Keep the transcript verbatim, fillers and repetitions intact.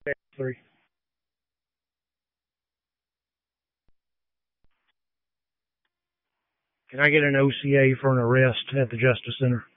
Three. Can I get an O C A for an arrest at the Justice Center?